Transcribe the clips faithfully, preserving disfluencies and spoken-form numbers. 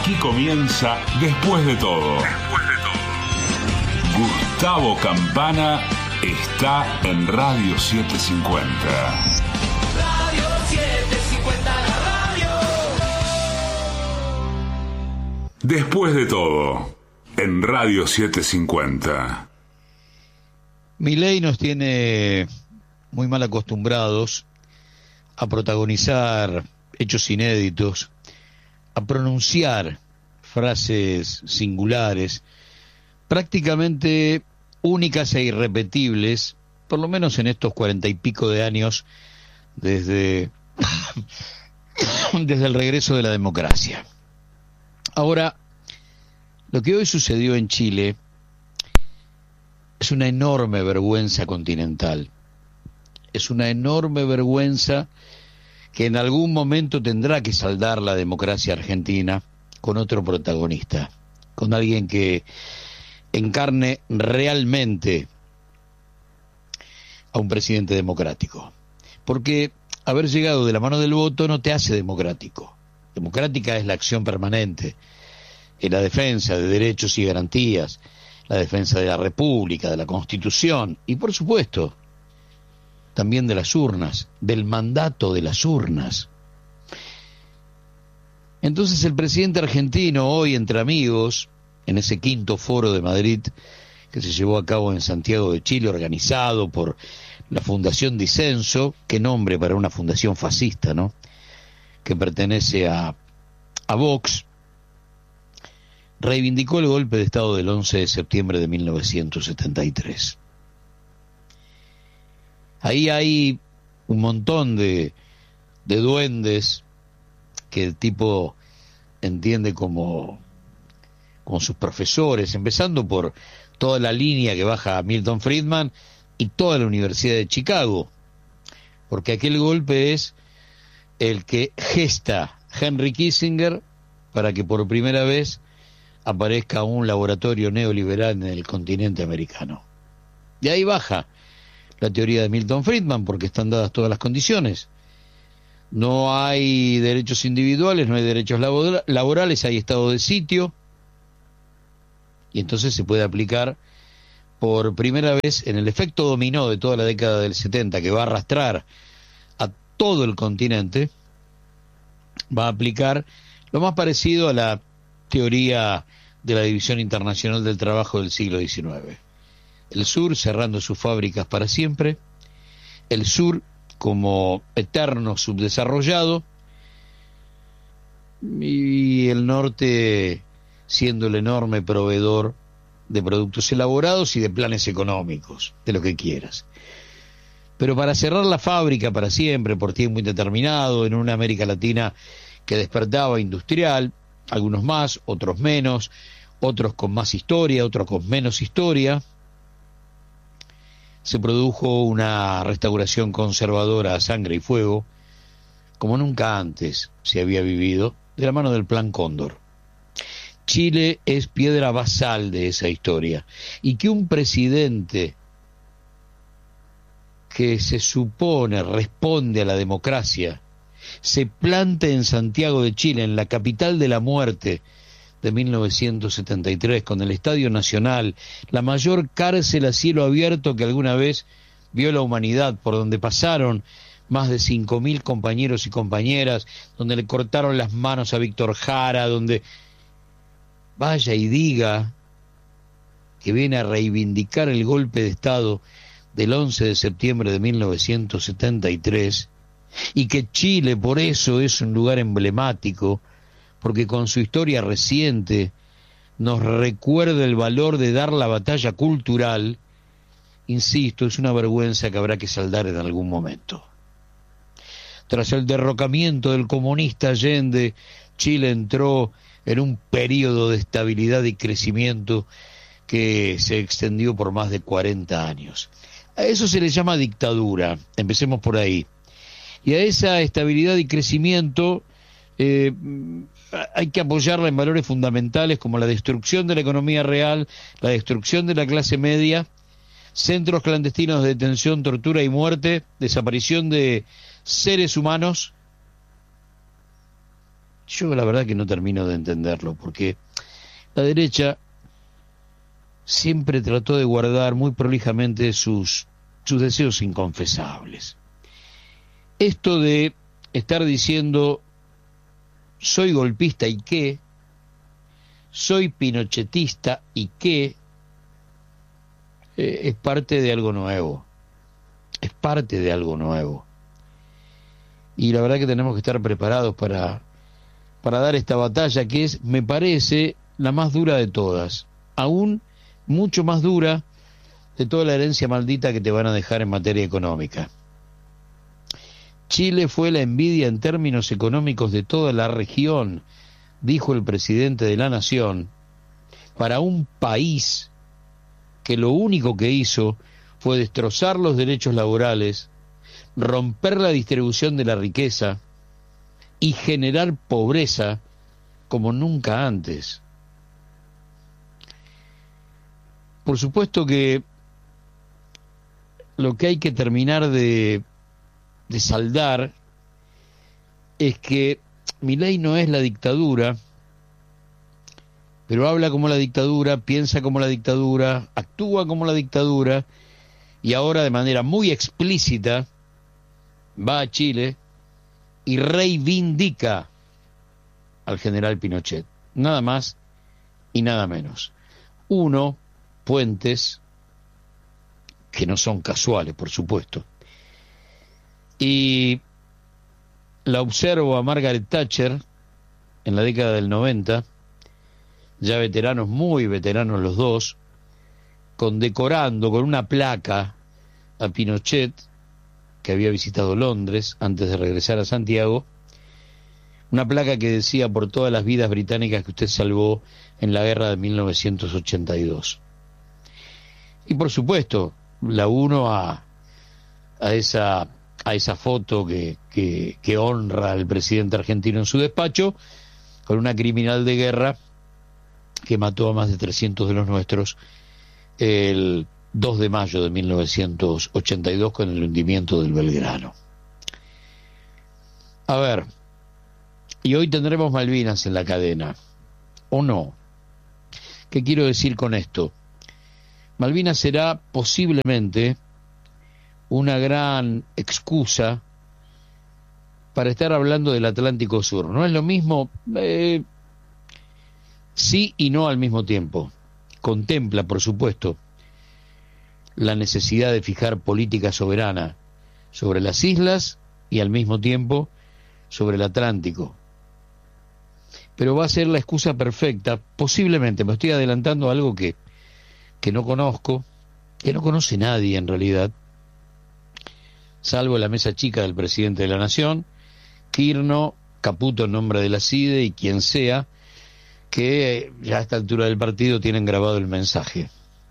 Aquí comienza Después de todo. Después de todo. Gustavo Campana está en Radio setecientos cincuenta. Radio setecientos cincuenta, la radio. Después de todo, en Radio setecientos cincuenta. Milei nos tiene muy mal acostumbrados a protagonizar hechos inéditos, a pronunciar frases singulares, prácticamente únicas e irrepetibles, por lo menos en estos cuarenta y pico de años desde, desde el regreso de la democracia. Ahora, lo que hoy sucedió en Chile es una enorme vergüenza continental, es una enorme vergüenza que en algún momento tendrá que saldar la democracia argentina con otro protagonista, con alguien que encarne realmente a un presidente democrático. Porque haber llegado de la mano del voto no te hace democrático. Democrática es la acción permanente, es la defensa de derechos y garantías, la defensa de la República, de la Constitución y, por supuesto, también de las urnas, del mandato de las urnas. Entonces el presidente argentino, hoy entre amigos, en ese quinto foro de Madrid que se llevó a cabo en Santiago de Chile, organizado por la Fundación Disenso, qué nombre para una fundación fascista, ¿no?, que pertenece a, a Vox, reivindicó el golpe de Estado del once de septiembre de mil novecientos setenta y tres. Ahí hay un montón de, de duendes que el tipo entiende como, como sus profesores, empezando por toda la línea que baja a Milton Friedman y toda la Universidad de Chicago, porque aquel golpe es el que gesta Henry Kissinger para que por primera vez aparezca un laboratorio neoliberal en el continente americano. De ahí baja la teoría de Milton Friedman, porque están dadas todas las condiciones. No hay derechos individuales, no hay derechos labor- laborales, hay estado de sitio, y entonces se puede aplicar por primera vez en el efecto dominó de toda la década del setenta, que va a arrastrar a todo el continente, va a aplicar lo más parecido a la teoría de la División Internacional del Trabajo del siglo diecinueve. El sur cerrando sus fábricas para siempre, el sur como eterno subdesarrollado y el norte siendo el enorme proveedor de productos elaborados y de planes económicos, de lo que quieras. Pero para cerrar la fábrica para siempre, por tiempo indeterminado, en una América Latina que despertaba industrial, algunos más, otros menos, otros con más historia, otros con menos historia, se produjo una restauración conservadora a sangre y fuego, como nunca antes se había vivido, de la mano del Plan Cóndor. Chile es piedra basal de esa historia, y que un presidente que se supone responde a la democracia se plante en Santiago de Chile, en la capital de la muerte de mil novecientos setenta y tres, con el Estadio Nacional, la mayor cárcel a cielo abierto que alguna vez vio la humanidad, por donde pasaron más de cinco mil compañeros y compañeras, donde le cortaron las manos a Víctor Jara, donde vaya y diga que viene a reivindicar el golpe de Estado del once de septiembre de mil novecientos setenta y tres, y que Chile por eso es un lugar emblemático, porque con su historia reciente nos recuerda el valor de dar la batalla cultural. Insisto, es una vergüenza que habrá que saldar en algún momento. Tras el derrocamiento del comunista Allende, Chile entró en un período de estabilidad y crecimiento que se extendió por más de cuarenta años. A eso se le llama dictadura, empecemos por ahí. Y a esa estabilidad y crecimiento eh, hay que apoyarla en valores fundamentales como la destrucción de la economía real, la destrucción de la clase media, centros clandestinos de detención, tortura y muerte, desaparición de seres humanos, yo la verdad que no termino de entenderlo, porque la derecha siempre trató de guardar muy prolijamente sus, sus deseos inconfesables. Esto de estar diciendo soy golpista y qué, soy pinochetista y qué, eh, es parte de algo nuevo, es parte de algo nuevo. Y la verdad que tenemos que estar preparados para, para dar esta batalla que es, me parece, la más dura de todas, aún mucho más dura de toda la herencia maldita que te van a dejar en materia económica. Chile fue la envidia en términos económicos de toda la región, dijo el presidente de la Nación, para un país que lo único que hizo fue destrozar los derechos laborales, romper la distribución de la riqueza y generar pobreza como nunca antes. Por supuesto que lo que hay que terminar de, de saldar es que Milei no es la dictadura, pero habla como la dictadura, piensa como la dictadura, actúa como la dictadura, y ahora de manera muy explícita va a Chile y reivindica al general Pinochet, nada más y nada menos. Uno, puentes que no son casuales, por supuesto. Y la observo a Margaret Thatcher en la década del noventa, ya veteranos, muy veteranos los dos, condecorando con una placa a Pinochet, que había visitado Londres antes de regresar a Santiago, una placa que decía por todas las vidas británicas que usted salvó en la guerra de mil novecientos ochenta y dos. Y por supuesto, la uno a, a esa a esa foto que, que, que honra al presidente argentino en su despacho, con una criminal de guerra que mató a más de trescientos de los nuestros el dos de mayo de mil novecientos ochenta y dos con el hundimiento del Belgrano. A ver, y hoy tendremos Malvinas en la cadena, ¿o no? ¿Qué quiero decir con esto? Malvinas será posiblemente una gran excusa para estar hablando del Atlántico Sur. No es lo mismo, eh, sí y no al mismo tiempo. Contempla, por supuesto, la necesidad de fijar política soberana sobre las islas y al mismo tiempo sobre el Atlántico. Pero va a ser la excusa perfecta, posiblemente, me estoy adelantando a algo que, que no conozco, que no conoce nadie en realidad, salvo la mesa chica del presidente de la Nación, Kirno, Caputo en nombre de la C I D E y quien sea, que ya a esta altura del partido tienen grabado el mensaje.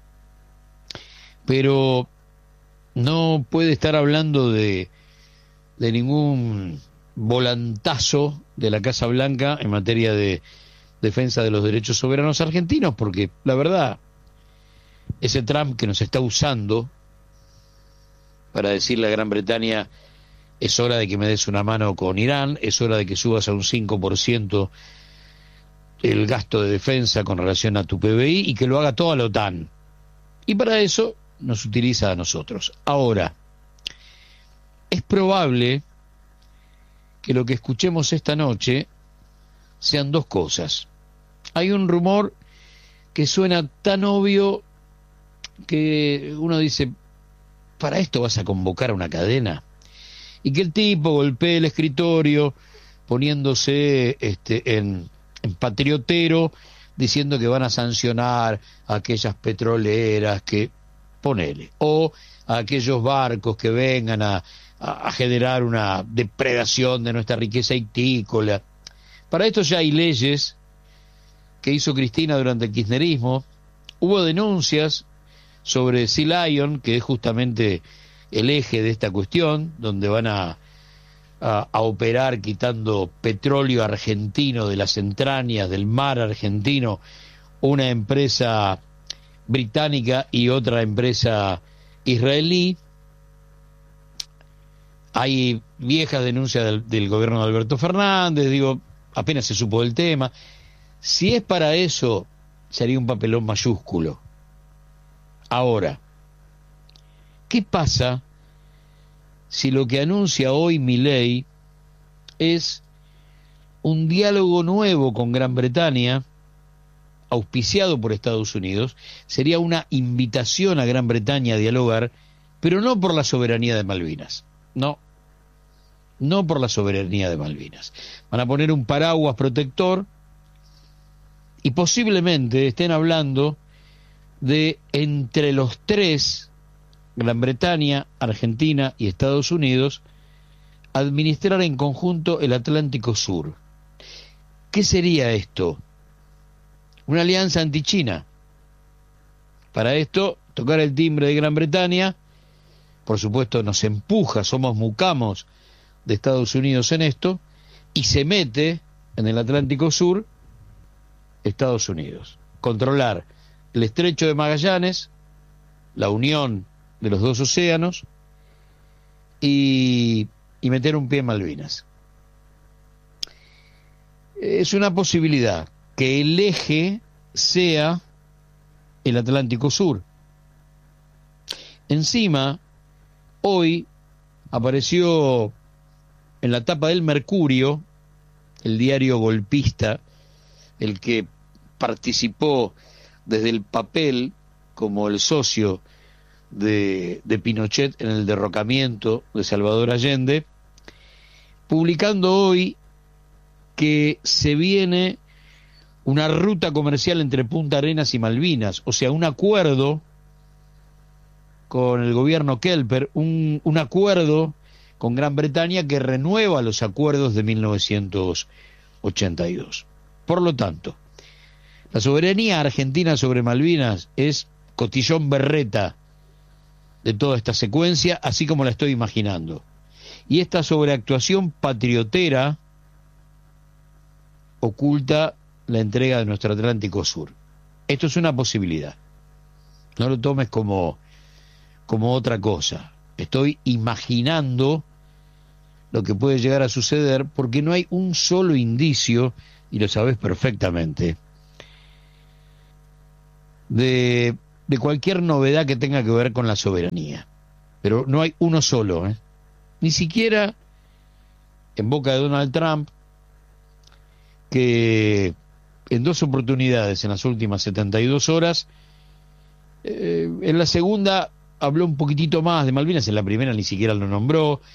Pero no puede estar hablando de, de ningún volantazo de la Casa Blanca en materia de defensa de los derechos soberanos argentinos, porque la verdad, ese Trump que nos está usando para decirle a Gran Bretaña es hora de que me des una mano con Irán, es hora de que subas a un cinco por ciento el gasto de defensa con relación a tu P B I y que lo haga toda la OTAN. Y para eso nos utiliza a nosotros. Ahora, es probable que lo que escuchemos esta noche sean dos cosas. Hay un rumor que suena tan obvio que uno dice, ¿para esto vas a convocar a una cadena? Y que el tipo golpee el escritorio poniéndose este, en, en patriotero, diciendo que van a sancionar a aquellas petroleras que, ponele, o a aquellos barcos que vengan a, a, a generar una depredación de nuestra riqueza hictícola. Para esto ya hay leyes que hizo Cristina durante el kirchnerismo. Hubo denuncias sobre Sea Lion, que es justamente el eje de esta cuestión, donde van a, a, a operar quitando petróleo argentino de las entrañas del mar argentino, una empresa británica y otra empresa israelí. Hay viejas denuncias del, del gobierno de Alberto Fernández. Digo, apenas se supo del tema. Si es para eso, sería un papelón mayúsculo. Ahora, ¿qué pasa si lo que anuncia hoy Milei es un diálogo nuevo con Gran Bretaña, auspiciado por Estados Unidos? Sería una invitación a Gran Bretaña a dialogar, pero no por la soberanía de Malvinas, no, no por la soberanía de Malvinas. Van a poner un paraguas protector y posiblemente estén hablando de, entre los tres, Gran Bretaña, Argentina y Estados Unidos, administrar en conjunto el Atlántico Sur. ¿Qué sería esto? Una alianza antichina. Para esto, tocar el timbre de Gran Bretaña, por supuesto nos empuja, somos mucamos de Estados Unidos en esto, y se mete en el Atlántico Sur Estados Unidos. Controlar el estrecho de Magallanes, la unión de los dos océanos, y, y meter un pie en Malvinas. Es una posibilidad que el eje sea el Atlántico Sur. Encima, hoy apareció en la tapa del Mercurio, el diario golpista, el que participó desde el papel como el socio de, de Pinochet en el derrocamiento de Salvador Allende, publicando hoy que se viene una ruta comercial entre Punta Arenas y Malvinas, o sea, un acuerdo con el gobierno Kelper, un, un acuerdo con Gran Bretaña que renueva los acuerdos de mil novecientos ochenta y dos. Por lo tanto, la soberanía argentina sobre Malvinas es cotillón berreta de toda esta secuencia, así como la estoy imaginando. Y esta sobreactuación patriotera oculta la entrega de nuestro Atlántico Sur. Esto es una posibilidad. No lo tomes como, como otra cosa. Estoy imaginando lo que puede llegar a suceder porque no hay un solo indicio, y lo sabes perfectamente, de, de cualquier novedad que tenga que ver con la soberanía. Pero no hay uno solo, ¿eh? Ni siquiera en boca de Donald Trump, que en dos oportunidades en las últimas setenta y dos horas, eh, en la segunda habló un poquitito más de Malvinas, en la primera ni siquiera lo nombró,